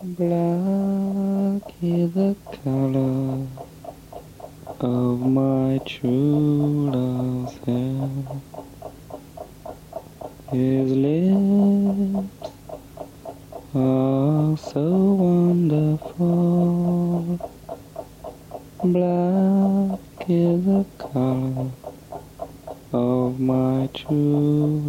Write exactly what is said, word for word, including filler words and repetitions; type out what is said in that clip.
Black is the color of my true love's hair. His lips are so wonderful. Black is the color of my true